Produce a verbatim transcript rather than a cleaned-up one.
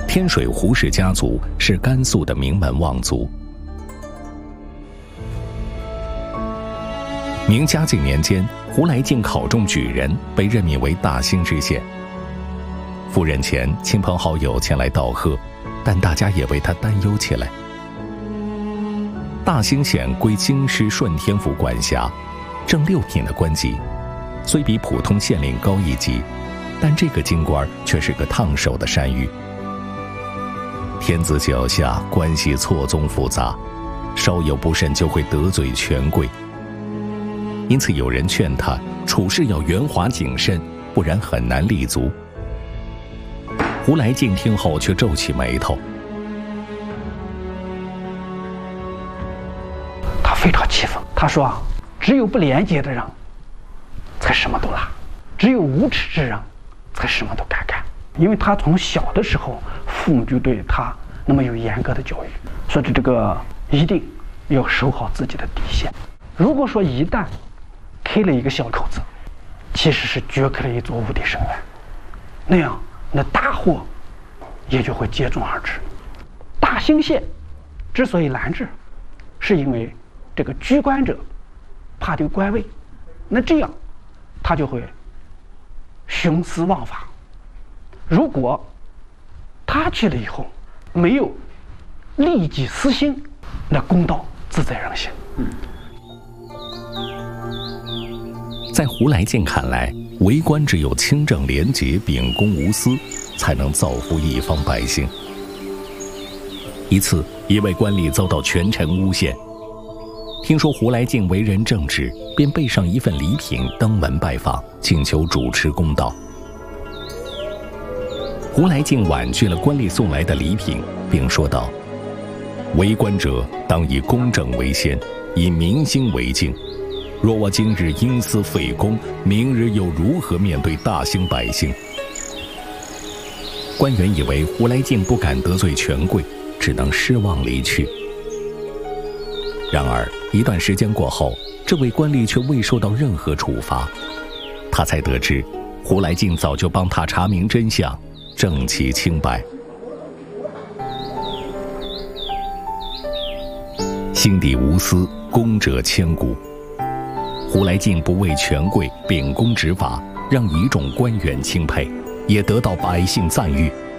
天水胡氏家族是甘肃的名门望族。明嘉靖年间，胡来敬考中举人，被任命为大兴知县。赴任前，亲朋好友前来道贺，但大家也为他担忧起来。大兴县归京师顺天府管辖，正六品的官级，虽比普通县令高一级，但这个京官却是个烫手的山芋。天子脚下，关系错综复杂，稍有不慎就会得罪权贵。因此有人劝他处事要圆滑谨慎，不然很难立足。胡来敬听后却皱起眉头， 他非常气愤，他说啊，只有不廉洁的人才什么都拉，只有无耻之人才什么都敢干。因为他从小的时候父母就对他那么有严格的教育，说的这个一定要守好自己的底线。如果说一旦开了一个小口子，其实是掘开了一座无底深渊，那样那大祸也就会接踵而至。大兴县之所以难治，是因为这个居官者怕丢官位，那这样他就会徇私枉法。如果他去了以后没有利己私心，那公道自在人心。 在胡来敬看来，为官只有清正廉洁、秉公无私，才能造福一方百姓。一次，一位官吏遭到权臣诬陷，听说胡来敬为人正直，便备上一份礼品登门拜访，请求主持公道。胡来敬婉拒了官吏送来的礼品，并说道：“为官者当以公正为先，以民心为敬。若我今日因私废公，明日又如何面对大兴百姓？”官员以为胡来敬不敢得罪权贵，只能失望离去。然而一段时间过后，这位官吏却未受到任何处罚，他才得知胡来敬早就帮他查明真相，证其清白。心底无私，公者千古。胡来敬不畏权贵，秉公执法，让一众官员钦佩，也得到百姓赞誉，